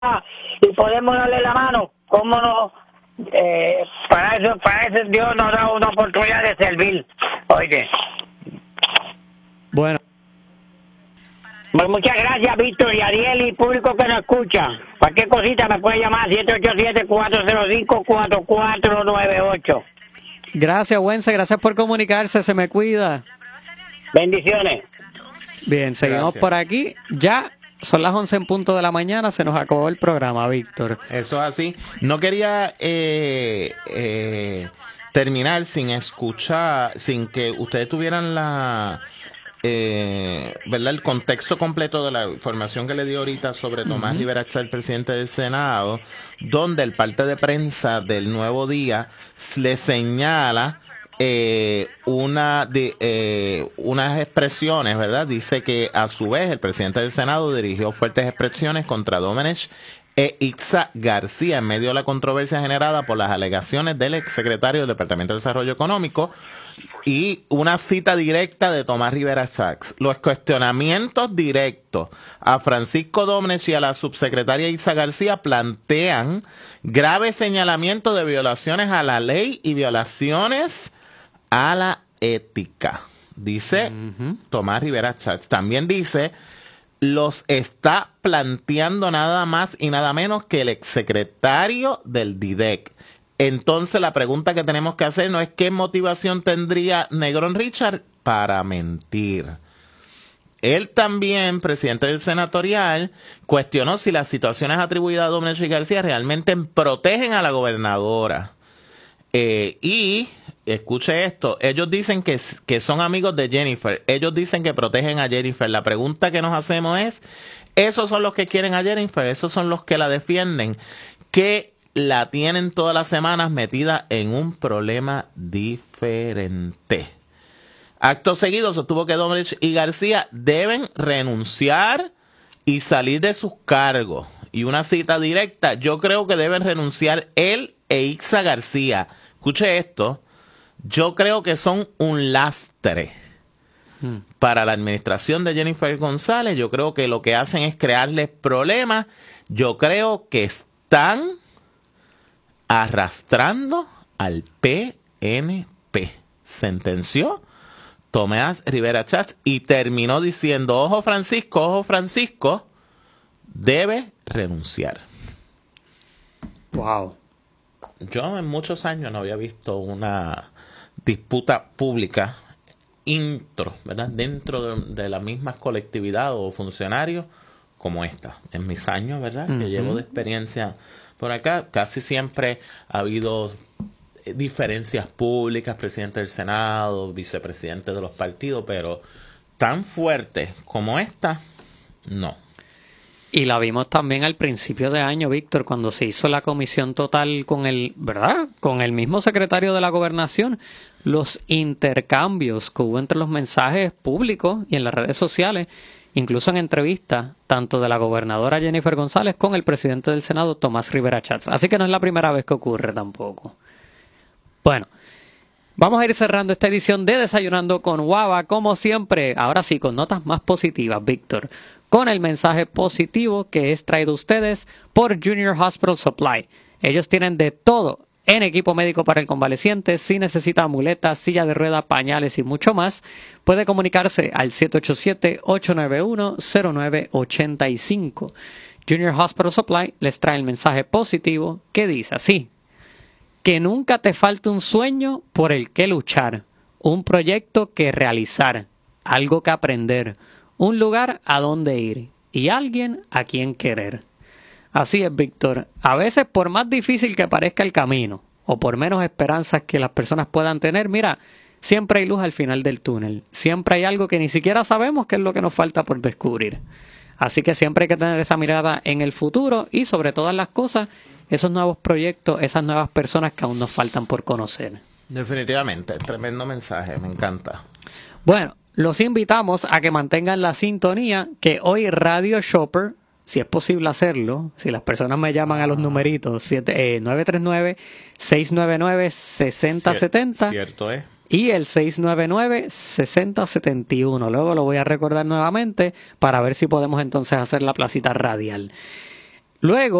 y podemos darle la mano, ¿cómo no? Para eso Dios nos da una oportunidad de servir. Oye. Bueno. Pues muchas gracias, Víctor, y Ariel, y público que nos escucha. Cualquier cosita me puede llamar 787-405-4498. Gracias, Wences, gracias por comunicarse, se me cuida. Bendiciones. Bien, seguimos por aquí. Ya son las 11 en punto de la mañana, se nos acabó el programa, Víctor. Eso es así. No quería terminar sin escuchar, sin que ustedes tuvieran ¿verdad? El contexto completo de la información que le dio ahorita sobre Tomás Rivera Chatz, el presidente del Senado, donde el parte de prensa del Nuevo Día le señala unas expresiones, ¿verdad? Dice que a su vez el presidente del Senado dirigió fuertes expresiones contra Domenech e Itza García en medio de la controversia generada por las alegaciones del exsecretario del Departamento de Desarrollo Económico y una cita directa de Tomás Rivera Chatz. Los cuestionamientos directos a Francisco Domenech y a la subsecretaria Itza García plantean graves señalamientos de violaciones a la ley y violaciones a la ética, dice Tomás Rivera Chatz. También dice, los está planteando nada más y nada menos que el exsecretario del DIDEC. Entonces la pregunta que tenemos que hacer no es qué motivación tendría Negrón Richard para mentir. Él también, presidente del senatorial, cuestionó si las situaciones atribuidas a Domenech y García realmente protegen a la gobernadora. Y escuche esto, ellos dicen que son amigos de Jennifer, ellos dicen que protegen a Jennifer. La pregunta que nos hacemos es, ¿esos son los que quieren a Jennifer? ¿Esos son los que la defienden? Que la tienen todas las semanas metida en un problema diferente. Acto seguido sostuvo que Domenech y García deben renunciar y salir de sus cargos. Y una cita directa, yo creo que deben renunciar él e Itza García. Escuche esto, yo creo que son un lastre para la administración de Jennifer González. Yo creo que lo que hacen es crearles problemas. Yo creo que están arrastrando al PNP. Sentenció Tomás Rivera Chatz y terminó diciendo, ojo Francisco, debe renunciar. Wow. Yo en muchos años no había visto una disputa pública ¿verdad? Dentro de la misma colectividad o funcionarios como esta. En mis años, ¿verdad? Que llevo de experiencia por acá, casi siempre ha habido diferencias públicas, presidente del Senado, vicepresidente de los partidos, pero tan fuerte como esta, no. Y la vimos también al principio de año, Víctor, cuando se hizo la comisión total con ¿verdad? Con el mismo secretario de la Gobernación, los intercambios que hubo entre los mensajes públicos y en las redes sociales, incluso en entrevistas, tanto de la gobernadora Jennifer González con el presidente del Senado, Tomás Rivera Chatz. Así que no es la primera vez que ocurre tampoco. Bueno, vamos a ir cerrando esta edición de Desayunando con Guava, como siempre, ahora sí, con notas más positivas, Víctor, con el mensaje positivo que es traído a ustedes por Junior Hospital Supply. Ellos tienen de todo en equipo médico para el convaleciente. Si necesita muletas, silla de rueda, pañales y mucho más, puede comunicarse al 787-891-0985. Junior Hospital Supply les trae el mensaje positivo que dice así: que nunca te falte un sueño por el que luchar, un proyecto que realizar, algo que aprender, un lugar a donde ir y alguien a quien querer. Así es, Víctor. A veces, por más difícil que parezca el camino, o por menos esperanzas que las personas puedan tener, mira, siempre hay luz al final del túnel. Siempre hay algo que ni siquiera sabemos qué es lo que nos falta por descubrir. Así que siempre hay que tener esa mirada en el futuro y, sobre todas las cosas, esos nuevos proyectos, esas nuevas personas que aún nos faltan por conocer. Definitivamente, tremendo mensaje, me encanta. Bueno, los invitamos a que mantengan la sintonía, que hoy Radio Shopper, si es posible hacerlo, si las personas me llaman a los numeritos 939-699-6070. Cierto es. Y el 699-6071. Luego lo voy a recordar nuevamente para ver si podemos entonces hacer la placita radial. Luego